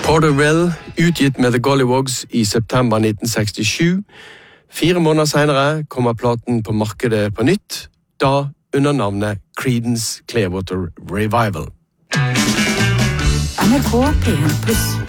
Porterville, utgitt med The Golliwogs i september 1967. 4 måneder senere kommer platen på markedet på nytt, da under navnet Creedence Clearwater Revival. NRK P1+.